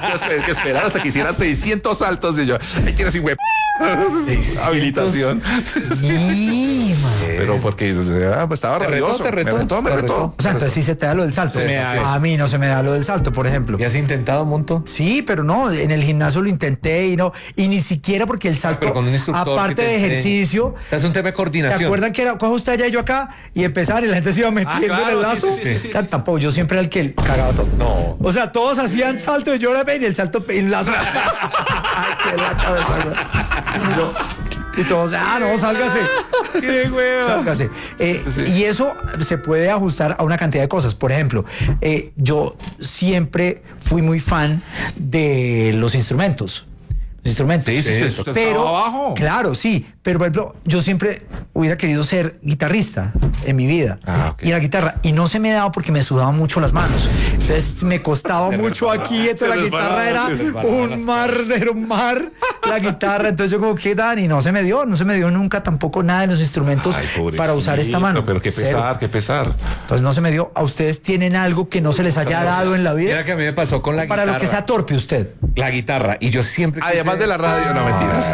que esperar hasta que hiciera 600 saltos y yo, ahí tienes un web. Habilitación. Sí, Pero porque estaba rabioso. Te retó. O sea, entonces sí se te da lo del salto. Se me da eso. A mí no se me da lo del salto, por ejemplo. ¿Y has intentado un montón? Sí, pero no, en el gimnasio lo intenté y no, y ni siquiera porque el salto, pero con un instructor aparte que te de ejercicio, O sea, es un tema de coordinación. ¿se acuerdan que era coja usted allá y yo acá? Y empezar y la gente se iba metiendo claro, en el lazo. sí. O sea, tampoco, yo siempre era el que cagaba todo. No. O sea, todos hacían salto y yo era y el salto y el lazo. Ay, qué la cabeza, güey. Y todos, no, sálgase. Qué hueva. Sálgase. Y eso se puede ajustar a una cantidad de cosas. Por ejemplo, yo siempre fui muy fan de los instrumentos. Sí, usted pero estaba abajo. claro, sí, pero por ejemplo, yo siempre hubiera querido ser guitarrista en mi vida. Ok. Y la guitarra, y no se me daba porque me sudaban mucho las manos. Entonces me costaba mucho aquí, entonces la guitarra era un mar, la guitarra, entonces yo como que dan, y no se me dio nunca tampoco nada de los instrumentos para usar esta mano. Pero qué Cero. pesar. Entonces no se me dio. ¿A ustedes tienen algo que no se les haya dado en la vida? Mira que a mí me pasó con la Para guitarra. lo que sea torpe usted. La guitarra. Y yo siempre Además de la radio, no mentiras.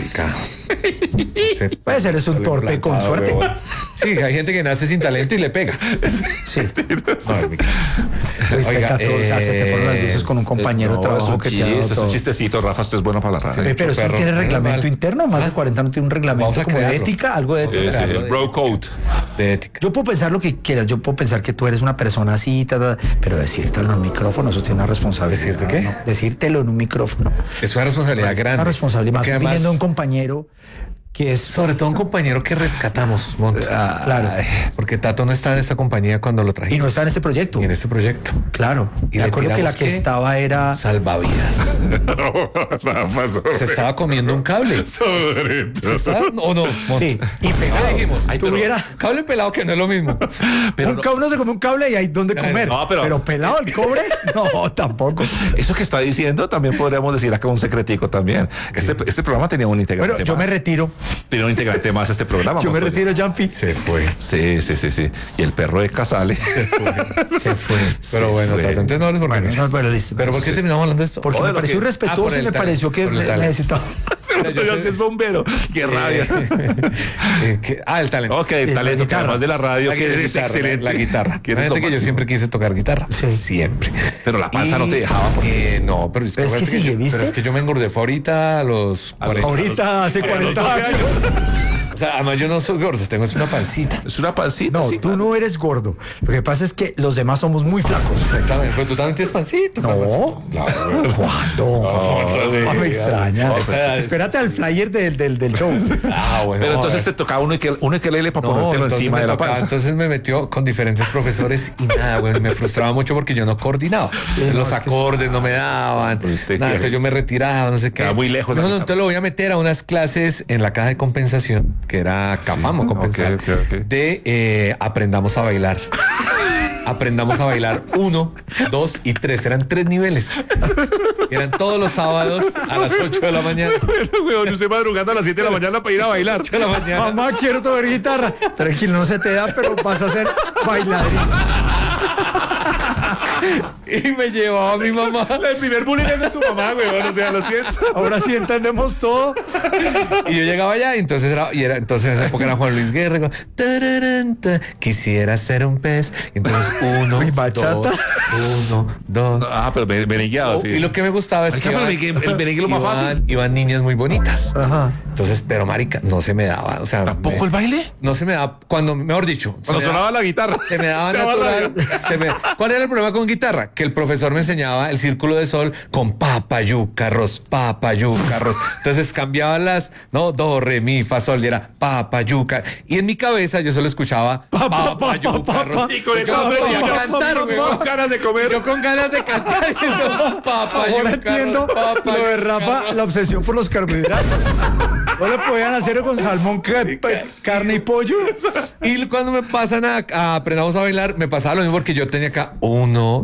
Puede ser, es un torpe con suerte. Sí, hay gente que nace sin talento y le pega. Sí. No, es mi caso. Oiga, o sea, se te fueron las luces con un compañero de trabajo que te ha dado es todo. un chistecito, Rafa, esto es bueno para la radio. Pero eso perro. tiene reglamento Mal. interno, más de 40 no tiene un reglamento Vamos a como de crearlo. ética, algo de ética. Sí, el bro code. De ética. Yo puedo pensar lo que quieras, yo puedo pensar que tú eres una persona así, pero decírtelo en un micrófono, eso tiene una responsabilidad. ¿Decirte qué? ¿no? Decírtelo en un micrófono. Es una responsabilidad grande. Una responsabilidad, más Porque además, pidiendo a un compañero que es... sobre todo un compañero que rescatamos, Monto. Claro. Porque Tato no está en esta compañía cuando lo Y trajimos. no está en este proyecto. Y en este proyecto. Claro. Y Me le acuerdo que la tiramos, que ¿qué? estaba era... Salvavidas. Se estaba comiendo un cable. ¿Se estaba? ¿O no? Monto? Sí, y pegado. ¿Qué dijimos? Tuviera... Cable pelado que no es lo mismo. Pero uno se come un cable y hay donde comer. No, pero- pelado el cobre, no, tampoco. Eso que está diciendo también podríamos decir acá un secretico también. Este programa tenía un integrante Bueno, yo me más. retiro. Tenía un integrante más este programa. Yo me Montoya. retiro, Jampi. Se fue. Sí. Y el perro de Casale. Se fue. Pero bueno, fue. Tato, entonces no hables por Bueno, mí. no, bueno, listo. ¿Pero por qué terminamos hablando de esto? Porque Joder, me pareció lo que- irrespetuoso por y el me talento, pareció que por el talento. necesitaba. Montoya sí es bombero. Qué rabia. El talento. Ok, el la talento, que guitarra. además de la radio, La que eres guitarra, excelente. La guitarra. Que eres Fíjate lo que yo máximo. siempre quise tocar guitarra. Sí. Siempre. Pero la panza no te dejaba. No, pero Pero es que fíjate sigue, yo, ¿viste? pero es que yo me engordé fue ahorita a los 40. Ahorita hace 40 años. O sea, además yo no soy gordo, tengo una pancita. Es una pancita. No, sí, tú no eres gordo. Lo que pasa es que los demás somos muy flacos. Exactamente, pero tú también tienes pancita. No. ¿Cuándo? No me extraña. Esta- Espérate al flyer del show. Bueno. Pero entonces te tocaba uno que lele para ponértelo entonces encima me de la tocaba, panza. entonces me metió con diferentes profesores y nada, güey, me frustraba mucho porque yo no coordinaba. Los es que acordes no me daban. Pues usted Nada, quiere- entonces yo me retiraba, no sé qué. Queda muy lejos la No, guitarra. entonces lo voy a meter a unas clases en la caja de compensación, que era Cafamo Compensar, ok. de Aprendamos a bailar. Aprendamos a bailar 1, 2 y 3. Eran 3 niveles. Eran todos los sábados a las 8 de la mañana. Weón, usted madrugando a las 7 de la mañana para ir a bailar. 8 de la mañana. Mamá, quiero tocar guitarra. Tranquilo, no se te da, pero vas a ser bailarín. Y me llevaba mi mamá. El primer bullying es de su mamá, weón. O sea, lo siento. Ahora sí entendemos todo. Y yo llegaba allá y entonces entonces en esa época era Juan Luis Guerra. Con, tararán, quisiera ser un pez. Y entonces 1, Uy, bachata. 1, 2. Ah, pero merengueado, sí. Y lo que me gustaba es que Marica, pero el merengue es lo más fácil. iban niñas muy bonitas. Ajá. Entonces, pero marica, no se me daba. O sea, ¿Tampoco el baile? no se me daba cuando, mejor dicho, Cuando sonaba la guitarra. se me daba Te daba natural. ¿Cuál era el problema con guitarra? Que el profesor me enseñaba el círculo de sol con papayucarros. Entonces cambiaban las, no, do, re, mi, fa, sol, y era papayuca. Y en mi cabeza yo solo escuchaba papayucarros. Y con eso Yo aprendí podía yo. cantar, güey. Con ganas de comer. Yo con ganas de cantar. Ahora entiendo lo de Rafa, la obsesión por los carbohidratos. No le podían hacer con salmón, carne y pollo. Y cuando me pasan a Aprendamos a bailar, me pasaba lo mismo porque yo tenía acá 1, 2,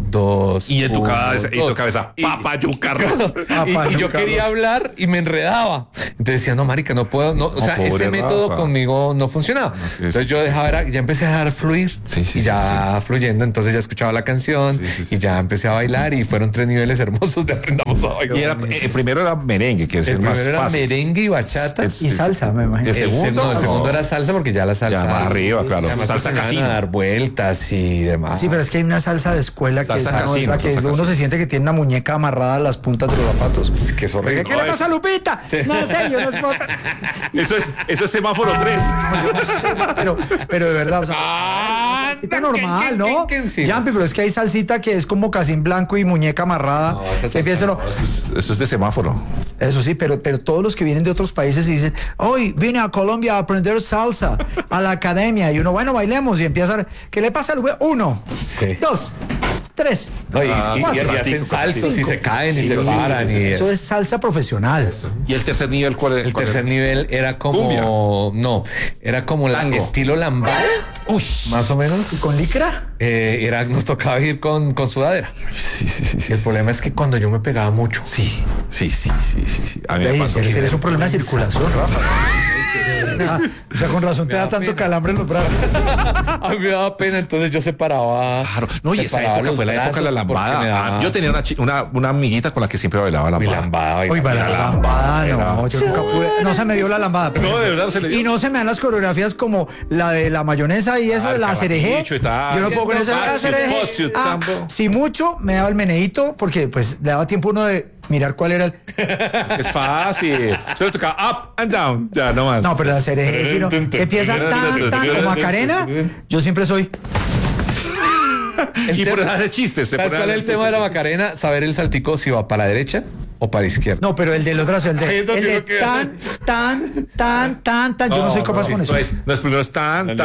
2. Y en tu 1, cabeza, 2. papa, yuca, arroz. Y yo quería hablar y me enredaba. Entonces decía, no, marica, no puedo. No, o sea, pobre ese método Rafa. conmigo no funcionaba. Entonces yo dejaba, ya empecé a dejar fluir. Y ya fluyendo, entonces ya escuchaba la canción y ya empecé a bailar y fueron 3 niveles hermosos de aprendamos a bailar. Y era, primero era merengue, que es El el más primero era fácil. merengue y bachata. Y salsa, me imagino. El segundo, el segundo era salsa porque ya la salsa. Ya más arriba, claro. Además, Salsa salsa casino. a dar vueltas y demás. Sí, pero es que hay una salsa de escuela que, Salsa esa no es casino, la que salsa uno casino. se siente que tiene una muñeca amarrada a las puntas de los zapatos. Que es horrible. ¿Qué le pasa a Lupita? Sí. No sé, yo no sé. Eso es semáforo 3. Pero de verdad, o sea, salsita normal, ¿no? Sí. Jumpy, pero es que hay salsita que es como casi en blanco y muñeca amarrada. No, esa Que empieza uno- Eso es de semáforo. Eso sí, pero todos los que vienen de otros países y dicen, hoy vine a Colombia a aprender salsa, a la academia. Y uno, bueno, bailemos. Y empieza a... ¿Qué le pasa al güey? 1, Sí. 2, 3. No, y hacen saltos y se caen y se paran. Y Eso es salsa profesional. ¿Y el tercer nivel cuál es? el tercer nivel era como. Cumbia. No, era como la Tango. estilo lambada. Más o menos. ¿Y con licra? Nos tocaba ir con sudadera. El problema es que cuando yo me pegaba mucho. Sí. A mí me Ey, pasó. es un problema de circulación, Rafa. O sea, con razón te da tanto calambre en los brazos. A mí me daba pena, entonces yo separaba. Claro. No, y esa separaba época los fue la época de la brazos porque me lambada. daba- Yo tenía una amiguita con la que siempre bailaba Mi lambada. lambada. Uy, para la lambada, no, yo nunca pude. No se me dio la lambada. por No, ejemplo. de verdad se le dio. Y no se me dan las coreografías como la de la mayonesa y eso, Ah, el la cereje. carrapicho y tal. Yo no puedo con esa Ah, la sí, cereje. fochu, sambo. Si mucho, me daba el meneíto, porque pues le daba tiempo uno de mirar cuál era el. Es fácil. Solo tocaba up and down. Ya, no más. No, pero la cereje, si no, empieza tan, como Macarena. Yo siempre soy. Y por eso hace chistes. ¿Sabes cuál es el tema de la Macarena? Saber el saltico si va para la derecha o para la izquierda. No, pero el de los brazos, Ahí es donde el de uno queda. tan. Yo no soy capaz con eso. No es primero es tan.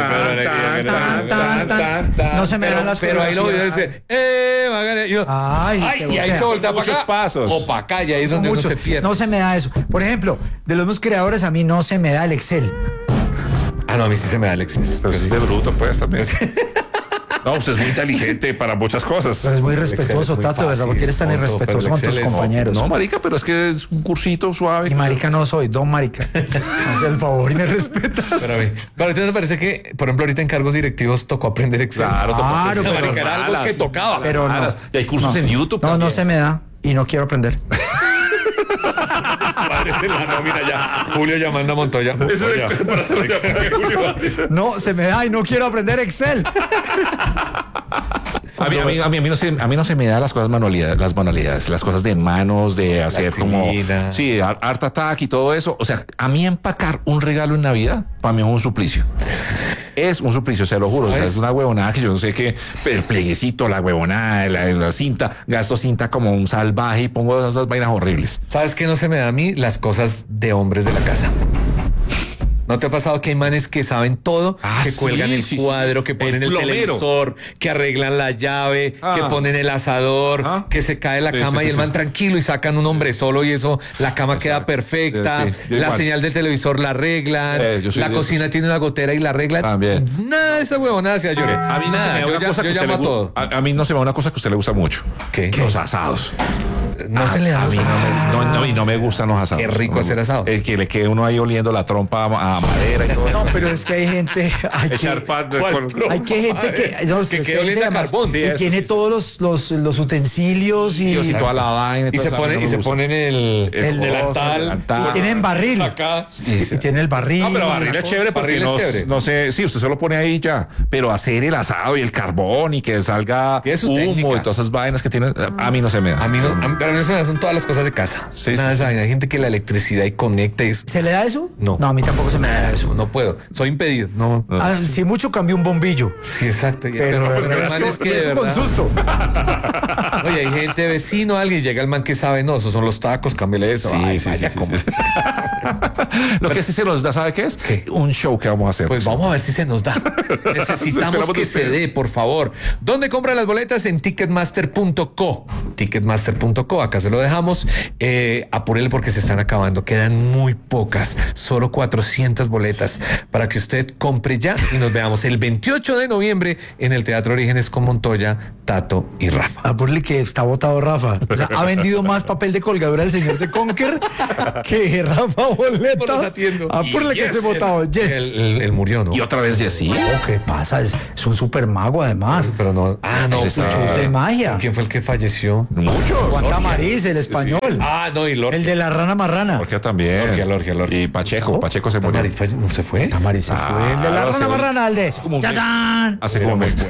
No se me dan las Pero ahí lo voy a coreografías. decir, Macarena. Y, yo, Ay, se y ahí voltea. se voltea para Muchos acá. pasos. O para acá, y ahí es donde Mucho. uno se pierde. No se me da eso. Por ejemplo, de los mismos creadores, a mí no se me da el Excel. Ah, no, a mí sí se me da el Excel. Pero es de bruto, pues, también. No, usted es muy inteligente para muchas cosas. Pero es muy respetuoso, muy Tato, de verdad, fácil, porque eres tan punto, irrespetuoso pero con el tus Excel es- compañeros. No, marica, pero es que es un cursito suave. Y marica no soy, don marica. Haz el favor y me respetas. Pero a mí, pero entonces me parece que, por ejemplo, ahorita en cargos directivos tocó aprender Excel. Claro, Claro, Esa pero marica era algo que tocaba. Pero no. Y hay cursos en YouTube No, también. no se me da y no quiero aprender. Parece la nómina ya. Julio llamando a Montoya. Eso Montoya. es para hacerlo llamar, Julio. No, se me da y no quiero aprender Excel. A mí no se me da las cosas las manualidades, las cosas de manos, de hacer como Plastilina. sí, art attack y todo eso. O sea, a mí empacar un regalo en Navidad para mí es un suplicio. Es un suplicio, se lo juro. O sea, ¿Sabes? es una huevonada que yo no sé qué, el plieguecito, la huevonada, la cinta, gasto cinta como un salvaje y pongo esas vainas horribles. ¿Sabes qué no se me da a mí? Las cosas de hombres de la casa. ¿No te ha pasado que hay manes que saben todo? Ah, que cuelgan sí, el sí, sí. cuadro, que ponen El el plomero. televisor, que arreglan la llave, que ponen el asador, Ajá. que se cae la Sí, cama sí, y el sí, man sí. tranquilo y sacan un hombre solo y eso, la cama queda perfecta, Sí, yo la igual. señal del televisor la arreglan, Yo soy la de cocina esos. tiene una gotera y la arreglan. También. Nada de esa huevonada se lloré. A mí no se me da una cosa que yo usted llamo le a todo. a mí no se me da una cosa que a usted le gusta mucho. ¿Qué? Los asados. No se le da A mí y no me gustan los asados. Qué rico No me hacer gusta. asado. El que le quede uno ahí oliendo la trompa a madera y todo. No, pero es que hay gente. Echar pan Hay que gente que. No, Que pero es quede hay oliendo gente a además carbón. Sí, y eso tiene sí, todos los utensilios y. y toda la vaina. Y se ponen el delantal. Y tienen barril. Acá. Y tiene el barril. No, pero barril es chévere porque Barril es no, chévere. no sé, sí, usted se lo pone ahí ya, pero hacer el asado y el carbón y que salga Tiene su humo técnica. y todas esas vainas que tienen, a mí no se me da. A mí no, pero a mí se me dan son todas las cosas de casa. Sí, Nada de sí, esa vaina. Hay gente que la electricidad y conecta y ¿Se le da eso? No. No, a mí tampoco se me da eso. no puedo. Soy impedido. No. Ah, si mucho cambió un bombillo. Sí, exacto. Y- Pero pues, el el resto man es que de es con verdad. susto. Oye, hay gente, vecino, alguien, llega el man que sabe, no, esos son los tacos, cámbiale eso. Ay, vaya, ¿cómo? Lo que sí se nos da, ¿sabe qué es? ¿Qué? Un show que vamos a hacer. Pues vamos a ver si se nos da. Necesitamos Esperamos que de se ustedes. dé, por favor. ¿Dónde compran las boletas? En ticketmaster.co. Ticketmaster.co. corto, acá se lo dejamos. Apúrele porque se están acabando, quedan muy pocas, solo 400 boletas para que usted compre ya y nos veamos el 28 de noviembre en el Teatro Orígenes con Montoya, Tato y Rafa. Apúrele que está votado Rafa. O sea, ha vendido más papel de colgadura el señor de Conker que Rafa Boleta. Apúrele que se votado. Yes. Él murió, ¿no? Y otra vez Jessy. ¿Qué pasa? Es un super mago además. Pero no. No, Él está- Shows de magia. ¿Quién fue el que falleció? Muchos. Juan Tamariz, el español. No, y Lorca. El de la rana marrana. Jorge también. Lorca. Y Pacheco se murió. Tamariz ¿no se fue? Tamariz se fue. El de la rana marrana, el de. como un mes. ¡Chachán! Hace como un mes.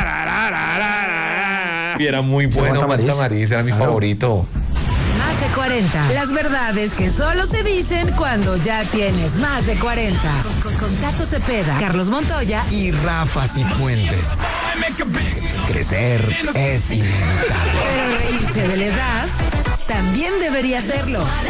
Y era muy bueno, Juan Tamariz, era mi favorito. Más de 40. Las verdades que solo se dicen cuando ya tienes más de 40. Con Tato Cepeda, Carlos Montoya Y Rafa Cifuentes. Crecer es inevitable. pero reírse de la edad también debería serlo.